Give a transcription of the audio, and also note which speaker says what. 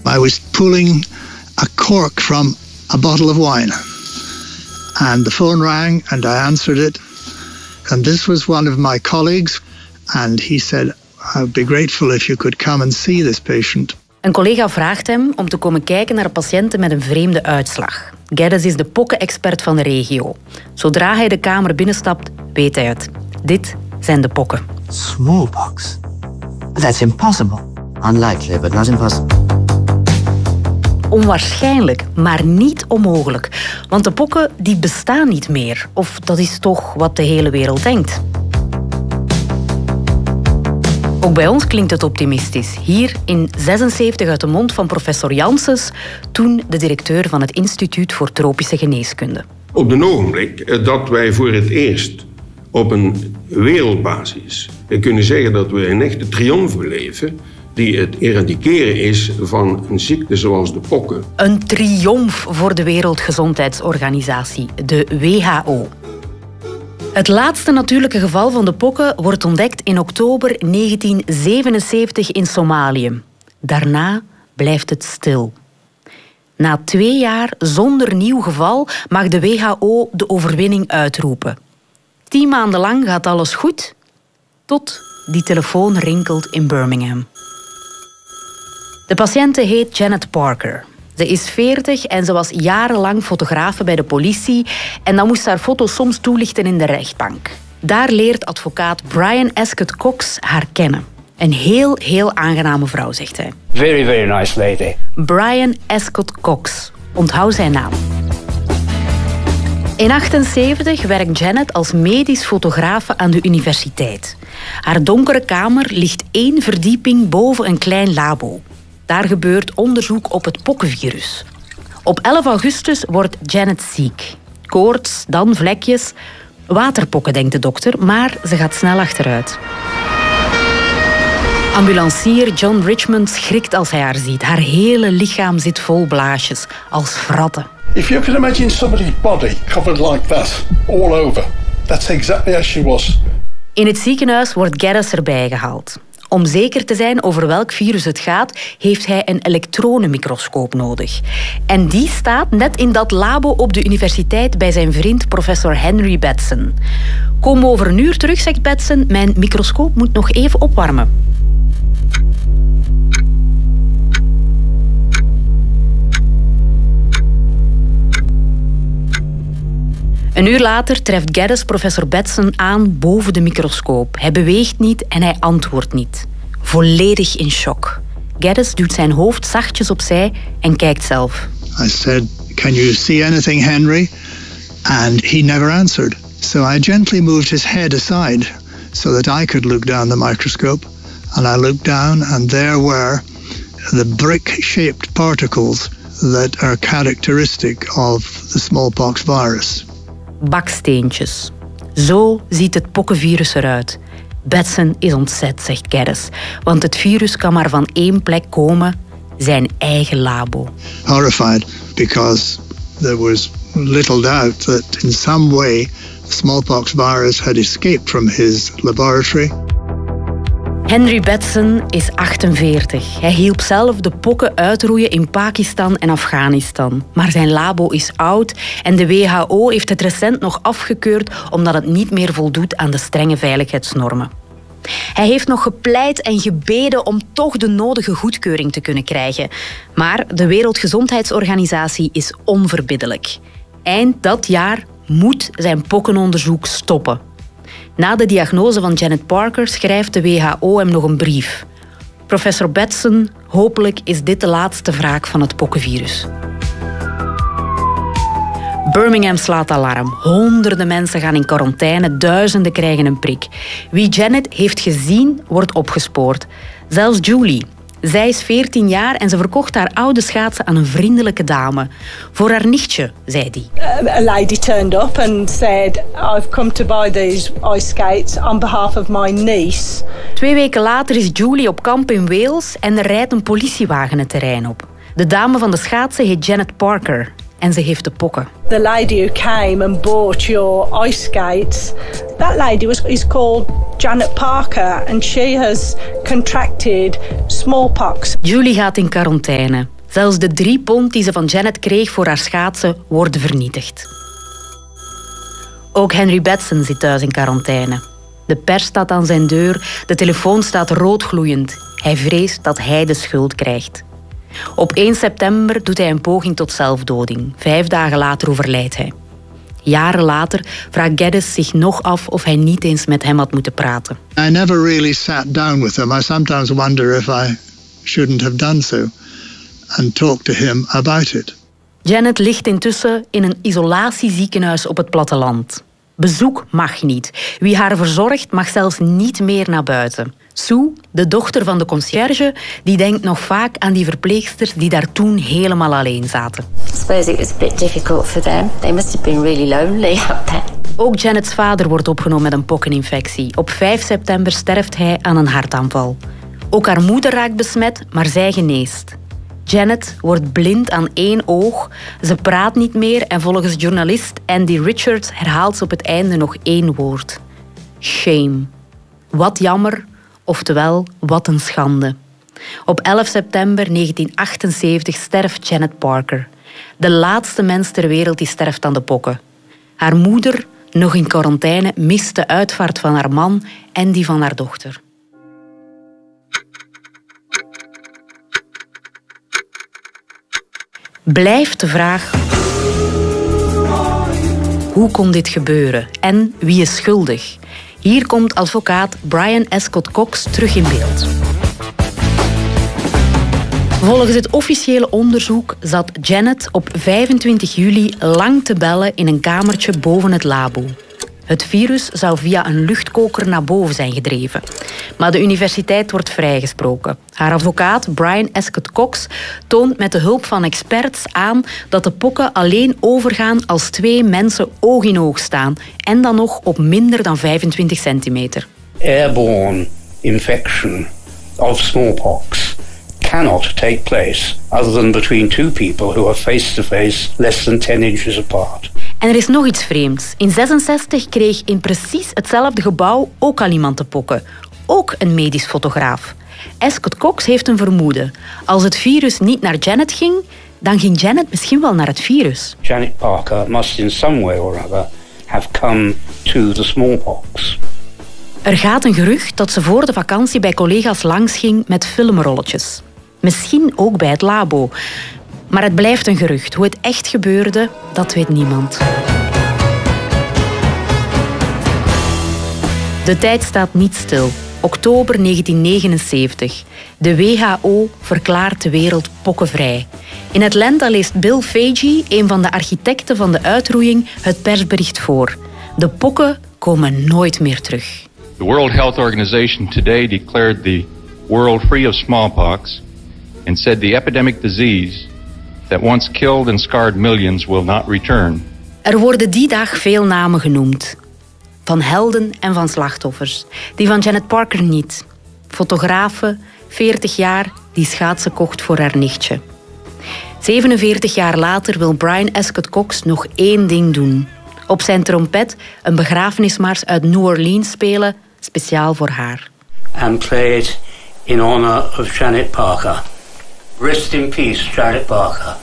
Speaker 1: I was pulling a cork from a bottle of wine. And the phone rang and I answered it. And this was one of my colleagues. And he said, I'd be grateful if you could come and see this patient.
Speaker 2: Een collega vraagt hem om te komen kijken naar patiënten met een vreemde uitslag. Geddes is de pokken-expert van de regio. Zodra hij de kamer binnenstapt, weet hij het. Dit zijn de pokken.
Speaker 3: Smallpox? That's impossible. Unlikely, but not impossible.
Speaker 2: Onwaarschijnlijk, maar niet onmogelijk. Want de pokken die bestaan niet meer. Of dat is toch wat de hele wereld denkt. Ook bij ons klinkt het optimistisch. Hier in 76 uit de mond van professor Janssens, toen de directeur van het Instituut voor Tropische Geneeskunde.
Speaker 4: Op het ogenblik dat wij voor het eerst op een wereldbasis kunnen zeggen dat we een echte triomf beleven, die het eradiceren is van een ziekte zoals de pokken.
Speaker 2: Een triomf voor de Wereldgezondheidsorganisatie, de WHO. Het laatste natuurlijke geval van de pokken wordt ontdekt in oktober 1977 in Somalië. Daarna blijft het stil. Na 2 jaar zonder nieuw geval mag de WHO de overwinning uitroepen. 10 maanden lang gaat alles goed, tot die telefoon rinkelt in Birmingham. De patiënte heet Janet Parker. Ze is 40 en ze was jarenlang fotografe bij de politie en dan moest haar foto's soms toelichten in de rechtbank. Daar leert advocaat Brian Escott Cox haar kennen. Een heel aangename vrouw, zegt hij.
Speaker 5: Very, very nice lady.
Speaker 2: Brian Escott Cox. Onthoud zijn naam. In 1978 werkt Janet als medisch fotografe aan de universiteit. Haar donkere kamer ligt 1 verdieping boven een klein labo. Daar gebeurt onderzoek op het pokkenvirus. Op 11 augustus wordt Janet ziek. Koorts, dan vlekjes. Waterpokken, denkt de dokter, maar ze gaat snel achteruit. Ambulancier John Richmond schrikt als hij haar ziet. Haar hele lichaam zit vol blaasjes, als vratten.
Speaker 6: If you can imagine somebody's body covered like that, all over, that's exactly as she was.
Speaker 2: In het ziekenhuis wordt Geddes erbij gehaald. Om zeker te zijn over welk virus het gaat, heeft hij een elektronenmicroscoop nodig. En die staat net in dat labo op de universiteit bij zijn vriend professor Henry Batson. Kom over een uur terug, zegt Batson. Mijn microscoop moet nog even opwarmen. Een uur later treft Geddes professor Batson aan boven de microscoop. Hij beweegt niet en hij antwoordt niet. Volledig in shock. Geddes duwt zijn hoofd zachtjes opzij en kijkt zelf.
Speaker 1: I said, "Can you see anything, Henry?" And he never answered. So I gently moved his head aside so that I could look down the microscope. And I looked down and there were the brick-shaped particles that are characteristic of the smallpox virus.
Speaker 2: Baksteentjes. Zo ziet het pokkenvirus eruit. Batson is ontzet, zegt Geddes. Want het virus kan maar van 1 plek komen, zijn eigen labo.
Speaker 1: Horrified because there was little doubt that in some way the smallpox virus had escaped from his laboratory.
Speaker 2: Henry Batson is 48. Hij hielp zelf de pokken uitroeien in Pakistan en Afghanistan. Maar zijn labo is oud en de WHO heeft het recent nog afgekeurd omdat het niet meer voldoet aan de strenge veiligheidsnormen. Hij heeft nog gepleit en gebeden om toch de nodige goedkeuring te kunnen krijgen. Maar de Wereldgezondheidsorganisatie is onverbiddelijk. Eind dat jaar moet zijn pokkenonderzoek stoppen. Na de diagnose van Janet Parker schrijft de WHO hem nog een brief. Professor Batson, hopelijk is dit de laatste wraak van het pokkenvirus. Birmingham slaat alarm. Honderden mensen gaan in quarantaine, duizenden krijgen een prik. Wie Janet heeft gezien, wordt opgespoord. Zelfs Julie. Zij is 14 jaar en ze verkocht haar oude schaatsen aan een vriendelijke dame. Voor haar nichtje, zei die.
Speaker 7: A lady turned up and said, I've come to buy these ice skates on behalf of my niece.
Speaker 2: 2 weken later is Julie op kamp in Wales en er rijdt een politiewagen het terrein op. De dame van de schaatsen heet Janet Parker en ze heeft de pokken.
Speaker 7: The lady who came and bought your ice skates, that lady is called Janet Parker and she has contracted smallpox.
Speaker 2: Julie gaat in quarantaine. Zelfs de 3 pond die ze van Janet kreeg voor haar schaatsen worden vernietigd. Ook Henry Batson zit thuis in quarantaine. De pers staat aan zijn deur, de telefoon staat roodgloeiend. Hij vreest dat hij de schuld krijgt. Op 1 september doet hij een poging tot zelfdoding. 5 dagen later overlijdt hij. Jaren later vraagt Geddes zich nog af of hij niet eens met hem had moeten praten.
Speaker 1: I never really sat down with him. I sometimes wonder if I shouldn't have done so and talked to him about it.
Speaker 2: Janet ligt intussen in een isolatieziekenhuis op het platteland. Bezoek mag niet. Wie haar verzorgt mag zelfs niet meer naar buiten. Sue, de dochter van de conciërge, die denkt nog vaak aan die verpleegsters die daar toen helemaal alleen zaten.
Speaker 5: I suppose it was a bit difficult for them. They must have been really lonely up there.
Speaker 2: Ook Janets vader wordt opgenomen met een pokkeninfectie. Op 5 september sterft hij aan een hartaanval. Ook haar moeder raakt besmet, maar zij geneest. Janet wordt blind aan 1 oog, ze praat niet meer en volgens journalist Andy Richards herhaalt ze op het einde nog 1 woord. Shame. Wat jammer, oftewel wat een schande. Op 11 september 1978 sterft Janet Parker. De laatste mens ter wereld die sterft aan de pokken. Haar moeder, nog in quarantaine, mist de uitvaart van haar man en die van haar dochter. Blijft de vraag: hoe kon dit gebeuren en wie is schuldig? Hier komt advocaat Brian Escott Cox terug in beeld. Volgens het officiële onderzoek zat Janet op 25 juli lang te bellen in een kamertje boven het labo. Het virus zou via een luchtkoker naar boven zijn gedreven. Maar de universiteit wordt vrijgesproken. Haar advocaat, Brian Escott Cox, toont met de hulp van experts aan dat de pokken alleen overgaan als 2 mensen oog in oog staan. En dan nog op minder dan 25 centimeter.
Speaker 8: Airborne infection of smallpox cannot take place other than between 2 people who are face-to-face less than 10 inches apart.
Speaker 2: En er is nog iets vreemds. In 1966 kreeg in precies hetzelfde gebouw ook al iemand de pokken. Ook een medisch fotograaf. Escott Cox heeft een vermoeden. Als het virus niet naar Janet ging, dan ging Janet misschien wel naar het virus.
Speaker 8: Janet Parker must in some way or other have come to the smallpox.
Speaker 2: Er gaat een gerucht dat ze voor de vakantie bij collega's langsging met filmrolletjes. Misschien ook bij het labo. Maar het blijft een gerucht. Hoe het echt gebeurde, dat weet niemand. De tijd staat niet stil. Oktober 1979. De WHO verklaart de wereld pokkenvrij. In Atlanta leest Bill Fagey, een van de architecten van de uitroeiing, het persbericht voor. De pokken komen nooit meer terug.
Speaker 9: The World Health Organization today declared the world free of smallpox and said the epidemic disease that once killed and scarred millions will not return.
Speaker 2: Er worden die dag veel namen genoemd. Van helden en van slachtoffers. Die van Janet Parker niet. Fotografe, 40 jaar, die schaatsen kocht voor haar nichtje. 47 jaar later wil Brian Escott Cox nog 1 ding doen. Op zijn trompet een begrafenismars uit New Orleans spelen, speciaal voor haar.
Speaker 8: And played in honor of Janet Parker. Rest in peace, Janet Parker.